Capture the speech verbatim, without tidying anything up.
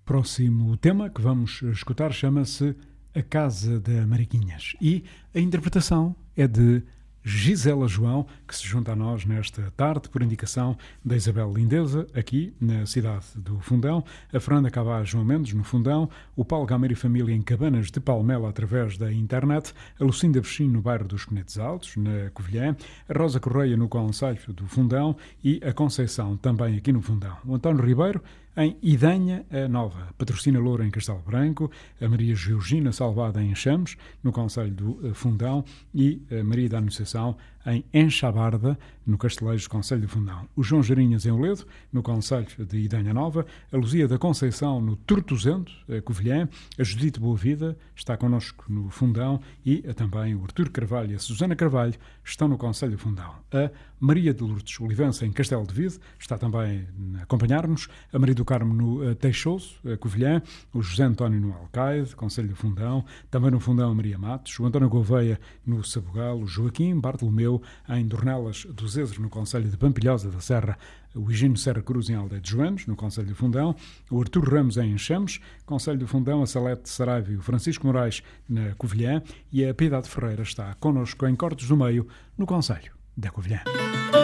próximo tema que vamos escutar chama-se A Casa da Mariquinhas e a interpretação é de Gisela João, que se junta a nós nesta tarde por indicação da Isabel Lindeza, aqui na cidade do Fundão, a Fernanda Cabaz João Mendes no Fundão, o Paulo Gameiro e Família em Cabanas de Palmela através da internet, a Lucinda Vechinho no bairro dos Penedos Altos, na Covilhã, a Rosa Correia no Conselho do Fundão e a Conceição também aqui no Fundão. O António Ribeiro em Idanha a Nova, Patrocina Loura em Castelo Branco, a Maria Georgina Salvada em Chames, no Conselho do Fundão, e a Maria da Anunciação em Enxabarda, no Castelejo, Conselho do Fundão. O João Jarinhas em Oledo, no Conselho de Idanha Nova, a Luzia da Conceição no Tortozento, a Covilhã, a Judite Boavida está connosco no Fundão e a, também o Artur Carvalho e a Susana Carvalho estão no Conselho do Fundão. A Maria de Lourdes Olivença em Castelo de Vide está também a acompanhar-nos, a Maria do Carmo no Teixoso, a Covilhã, o José António no Alcaide, Conselho do Fundão, também no Fundão a Maria Matos, o António Gouveia no Sabugal, o Joaquim Bartolomeu em Dornelas do Zezer, no Conselho de Pampilhosa da Serra, o Higino Serra Cruz em Aldeia de Joanos, no Conselho do Fundão, o Artur Ramos em Enxames, Conselho do Fundão, a Salete de Saraiva e o Francisco Moraes na Covilhã, e a Piedade Ferreira está connosco em Cortes do Meio, no Conselho da Covilhã.